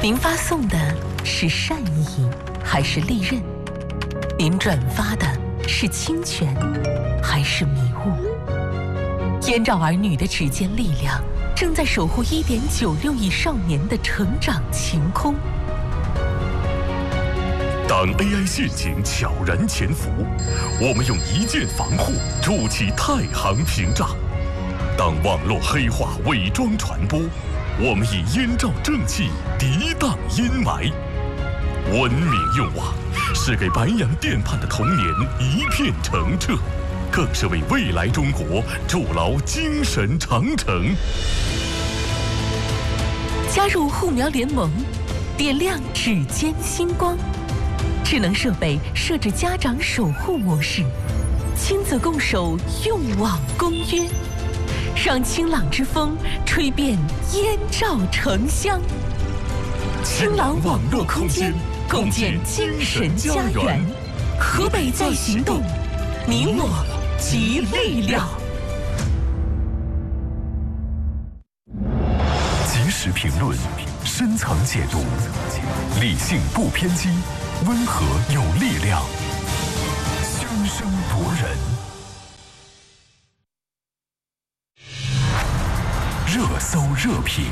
您发送的是善意还是利刃？您转发的是侵权还是迷雾？燕赵儿女的指尖力量正在守护1.96亿少年的成长晴空。 当 AI 陷阱悄然潜伏，我们用一键防护筑起太行屏障；当网络黑化伪装传播，我们以燕赵正气涤荡阴霾。文明用网是给白洋淀畔的童年一片澄澈，更是为未来中国筑牢精神长城。 加入护苗联盟，点亮指尖星光。智能设备设置家长守护模式，亲子共守用网公约，让清朗之风吹遍燕赵城乡。清朗网络空间，共建精神家园。河北在行动，你我集力量。 及时评论，深层解读，理性不偏激，温和有力量，声声夺人。热搜热评，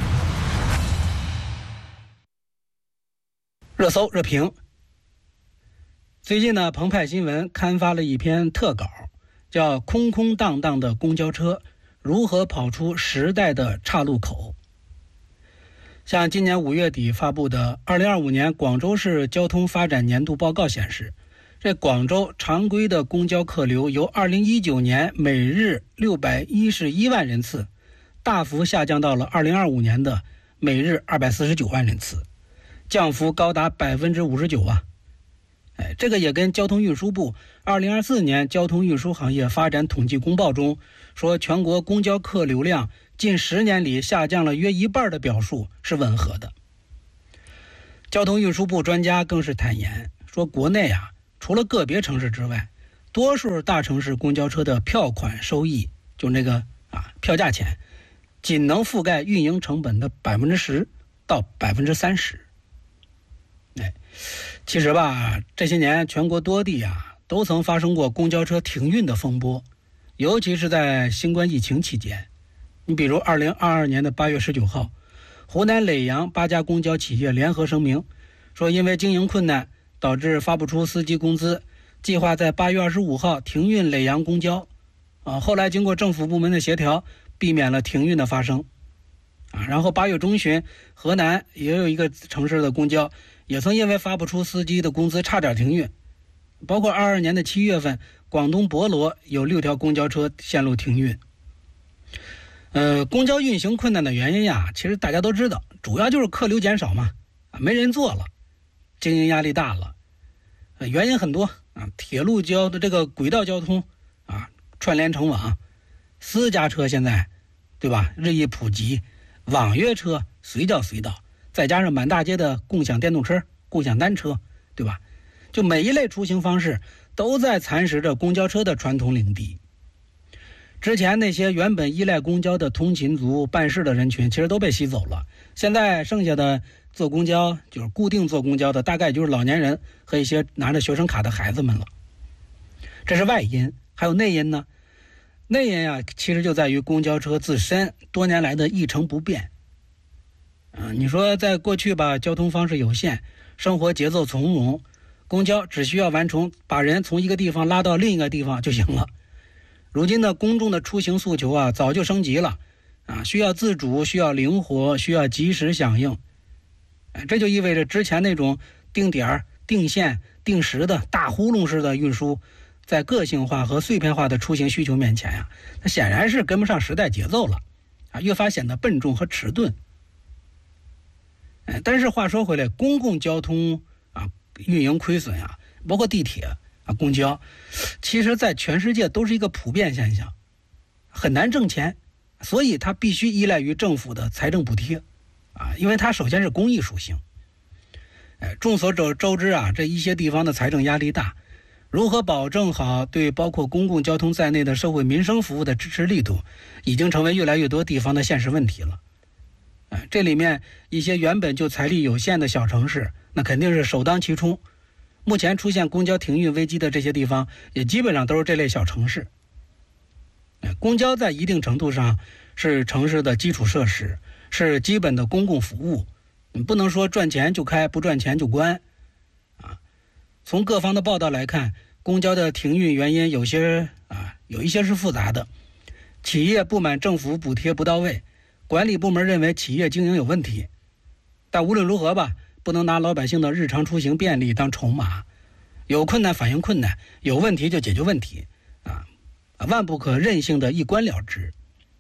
热搜热评。最近呢，澎湃新闻刊发了一篇特稿，叫《空空荡荡的公交车如何跑出时代的岔路口》。像今年5月底发布的2025年广州市交通发展年度报告显示，这广州常规的公交客流由2019年每日611万人次，大幅下降到了2025年的每日249万人次，降幅高达59%啊！这个也跟交通运输部2024年交通运输行业发展统计公报中说全国公交客流量近10年里下降了约一半的表述是吻合的。交通运输部专家更是坦言说，国内除了个别城市之外，多数大城市公交车的票款收益，就那个票价钱，仅能覆盖运营成本的10%到30%。其实吧，这些年全国多地都曾发生过公交车停运的风波，尤其是在新冠疫情期间。你比如2022年的8月19号，湖南耒阳8家公交企业联合声明，说因为经营困难导致发不出司机工资，计划在8月25号停运耒阳公交。后来经过政府部门的协调，避免了停运的发生。然后8月中旬，河南也有一个城市的公交也曾因为发不出司机的工资差点停运。包括22年的7月份，广东博罗有6条公交车线路停运。公交运行困难的原因其实大家都知道，主要就是客流减少嘛，没人坐了，经营压力大了。原因很多铁路的这个轨道交通串联成网，私家车现在对吧日益普及，网约车随叫随到，再加上满大街的共享电动车、共享单车，对吧？就每一类出行方式都在蚕食着公交车的传统领地。之前那些原本依赖公交的通勤族、办事的人群其实都被吸走了，现在剩下的坐公交，就是固定坐公交的，大概就是老年人和一些拿着学生卡的孩子们了。这是外因。还有内因呢？内因其实就在于公交车自身多年来的一成不变。你说在过去吧，交通方式有限，生活节奏从容，公交只需要完成把人从一个地方拉到另一个地方就行了。如今的公众的出行诉求早就升级了，需要自主，需要灵活，需要及时响应。这就意味着之前那种定点、定线、定时的大呼噜式的运输，在个性化和碎片化的出行需求面前那显然是跟不上时代节奏了，越发显得笨重和迟钝。但是话说回来，公共交通运营亏损包括地铁公交，其实在全世界都是一个普遍现象，很难挣钱，所以它必须依赖于政府的财政补贴因为它首先是公益属性。众所周知这一些地方的财政压力大，如何保证好对包括公共交通在内的社会民生服务的支持力度，已经成为越来越多地方的现实问题了。 这里面一些原本就财力有限的小城市，那肯定是首当其冲。目前出现公交停运危机的这些地方，也基本上都是这类小城市。公交在一定程度上是城市的基础设施，是基本的公共服务，你不能说赚钱就开，不赚钱就关。从各方的报道来看，公交的停运原因有一些是复杂的。企业不满政府补贴不到位，管理部门认为企业经营有问题。但无论如何吧，不能拿老百姓的日常出行便利当筹码，有困难反映困难，有问题就解决问题，万不可任性的一关了之。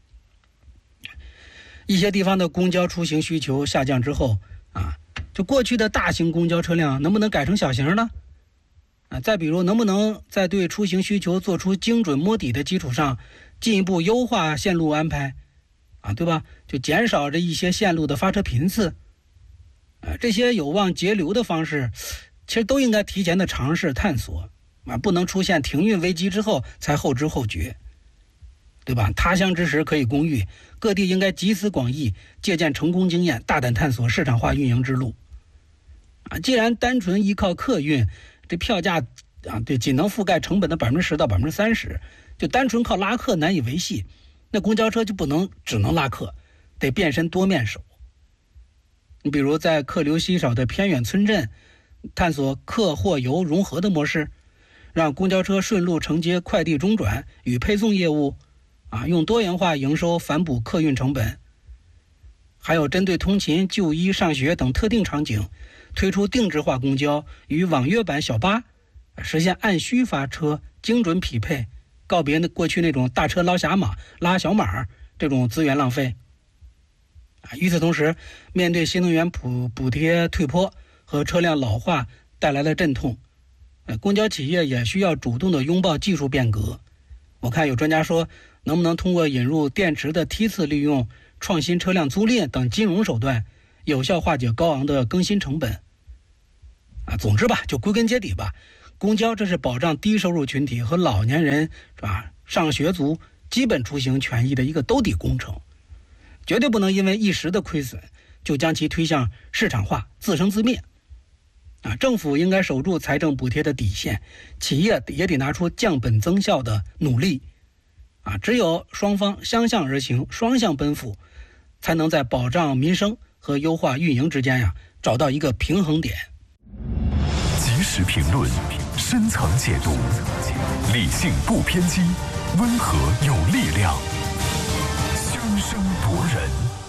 一些地方的公交出行需求下降之后，就过去的大型公交车辆能不能改成小型呢？再比如，能不能在对出行需求做出精准摸底的基础上，进一步优化线路安排，对吧？就减少这一些线路的发车频次，这些有望节流的方式，其实都应该提前的尝试探索，不能出现停运危机之后才后知后觉，对吧？他乡之石可以攻玉，各地应该集思广益，借鉴成功经验，大胆探索市场化运营之路。既然单纯依靠客运，这票价仅能覆盖成本的10%到30%，就单纯靠拉客难以维系，那公交车就只能拉客，得变身多面手。你比如在客流稀少的偏远村镇，探索客货邮融合的模式，让公交车顺路承接快递中转与配送业务，用多元化营收反哺客运成本。还有针对通勤、就医、上学等特定场景，推出定制化公交与网约版小巴，实现按需发车、精准匹配，告别过去那种大车拉小马这种资源浪费。与此同时，面对新能源补贴退坡和车辆老化带来的阵痛，公交企业也需要主动的拥抱技术变革。我看有专家说，能不能通过引入电池的梯次利用、创新车辆租赁等金融手段，有效化解高昂的更新成本。总之吧，就归根结底吧，公交这是保障低收入群体和老年人上学族基本出行权益的一个兜底工程，绝对不能因为一时的亏损就将其推向市场化自生自灭。政府应该守住财政补贴的底线，企业也得拿出降本增效的努力。只有双方相向而行，双向奔赴，才能在保障民生和优化运营之间找到一个平衡点。 及时评论，深层解读，理性不偏激，温和有力量，炯炯夺人。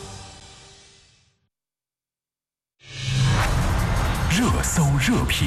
热搜热评，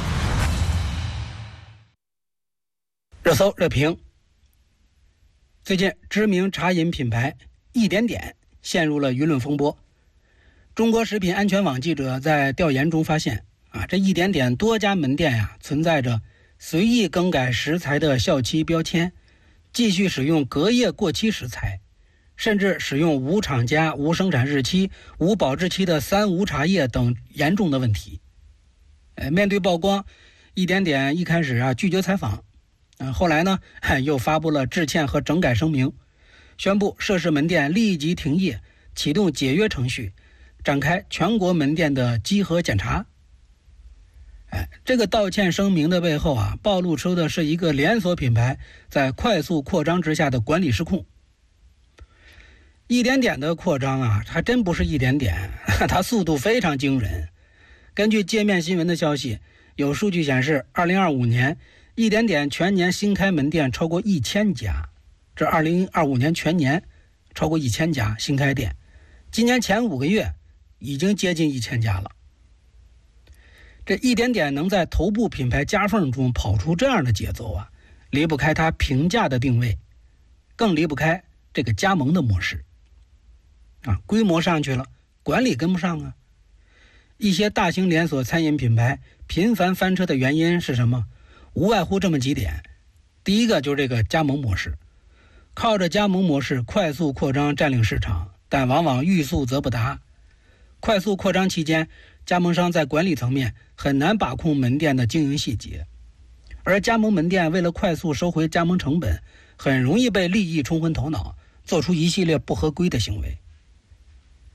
热搜热评。最近，知名茶饮品牌一点点陷入了舆论风波。中国食品安全网记者在调研中发现，这一点点多家门店存在着随意更改食材的效期标签，继续使用隔夜过期食材，甚至使用无厂家、无生产日期、无保质期的3无茶叶等严重的问题。面对曝光，一点点一开始拒绝采访，后来呢又发布了致歉和整改声明，宣布涉事门店立即停业，启动解约程序，展开全国门店的稽核检查。这个道歉声明的背后暴露出的是一个连锁品牌在快速扩张之下的管理失控。一点点的扩张还真不是一点点，它速度非常惊人。根据界面新闻的消息，有数据显示2025年一点点全年新开门店超过1000家，这2025年全年超过1000家新开店，今年前5个月已经接近1000家了。这一点点能在头部品牌夹缝中跑出这样的节奏离不开它平价的定位，更离不开这个加盟的模式。规模上去了，管理跟不上一些大型连锁餐饮品牌频繁翻车的原因是什么？无外乎这么几点。第一个就是这个加盟模式，靠着加盟模式快速扩张占领市场，但往往欲速则不达。快速扩张期间，加盟商在管理层面很难把控门店的经营细节，而加盟门店为了快速收回加盟成本，很容易被利益冲昏头脑，做出一系列不合规的行为。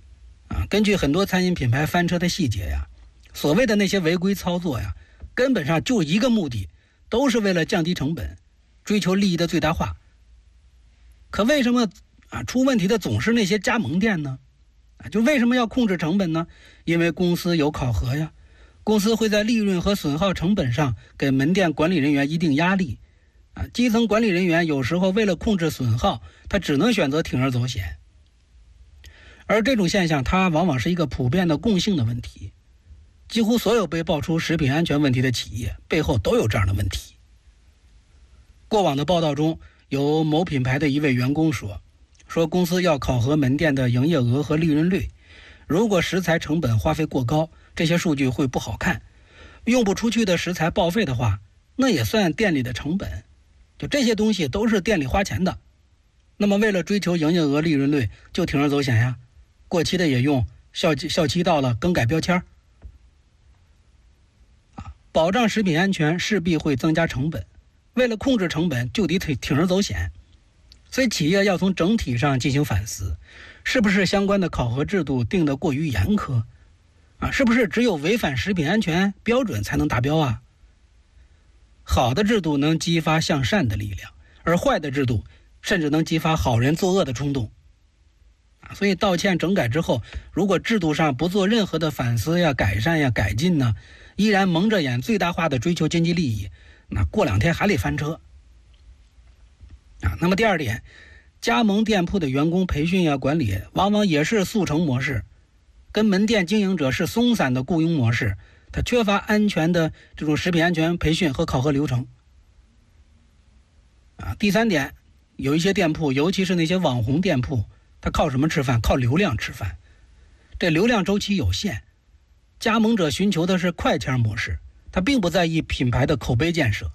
根据很多餐饮品牌翻车的细节呀，所谓的那些违规操作呀，根本上就一个目的，都是为了降低成本，追求利益的最大化。可为什么出问题的总是那些加盟店呢？就为什么要控制成本呢？因为公司有考核呀，公司会在利润和损耗成本上给门店管理人员一定压力。基层管理人员有时候为了控制损耗，他只能选择铤而走险。而这种现象，它往往是一个普遍的共性的问题。几乎所有被爆出食品安全问题的企业，背后都有这样的问题。过往的报道中，有某品牌的一位员工说公司要考核门店的营业额和利润率，如果食材成本花费过高，这些数据会不好看，用不出去的食材报废的话，那也算店里的成本，就这些东西都是店里花钱的。那么为了追求营业额利润率，就铤而走险呀，过期的也用，效期到了更改标签。保障食品安全势必会增加成本，为了控制成本就得铤而走险。所以企业要从整体上进行反思，是不是相关的考核制度定得过于严苛是不是只有违反食品安全标准才能达标啊？好的制度能激发向善的力量，而坏的制度甚至能激发好人作恶的冲动所以道歉整改之后，如果制度上不做任何的反思呀、改善呀、改进呢，依然蒙着眼最大化的追求经济利益，那过2天还得翻车那么第二点，加盟店铺的员工培训呀、管理往往也是速成模式，跟门店经营者是松散的雇佣模式，它缺乏安全的这种食品安全培训和考核流程第三点，有一些店铺，尤其是那些网红店铺，它靠什么吃饭？靠流量吃饭，这流量周期有限，加盟者寻求的是快签模式，他并不在意品牌的口碑建设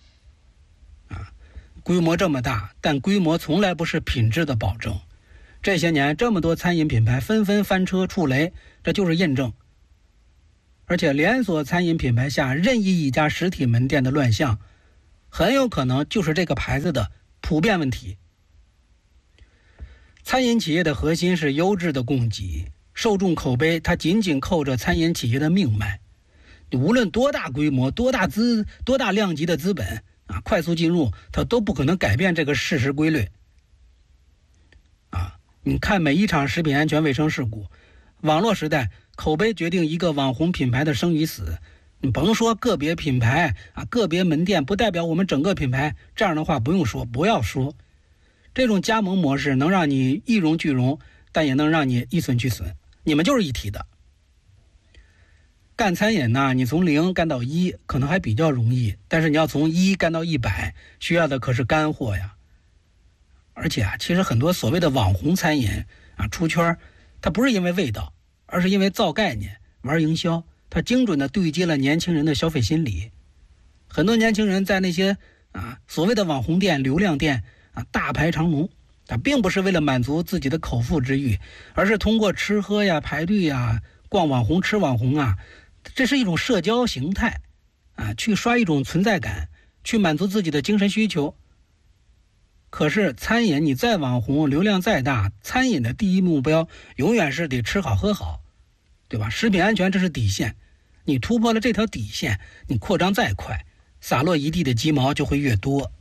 规模这么大，但规模从来不是品质的保证。这些年这么多餐饮品牌纷纷翻车触雷，这就是印证。而且连锁餐饮品牌下任意一家实体门店的乱象，很有可能就是这个牌子的普遍问题。餐饮企业的核心是优质的供给，受众口碑它紧紧扣着餐饮企业的命脉。无论多大规模、多大量级的资本快速进入，它都不可能改变这个事实规律你看每一场食品安全卫生事故，网络时代口碑决定一个网红品牌的生与死，你甭说个别品牌个别门店不代表我们整个品牌，这样的话不用说，不要说。这种加盟模式能让你一荣俱荣，但也能让你一损俱损，你们就是一体的。干餐饮呢，你从0干到1可能还比较容易，但是你要从1干到100，需要的可是干货呀。而且其实很多所谓的网红餐饮出圈，它不是因为味道，而是因为造概念、玩营销，它精准的对接了年轻人的消费心理。很多年轻人在那些所谓的网红店、流量店大排长龙，它并不是为了满足自己的口腹之欲，而是通过吃喝呀、排队呀、逛网红、吃网红这是一种社交形态去刷一种存在感，去满足自己的精神需求。可是餐饮你再网红，流量再大，餐饮的第一目标永远是得吃好喝好，对吧？食品安全这是底线，你突破了这条底线，你扩张再快，洒落一地的鸡毛就会越多。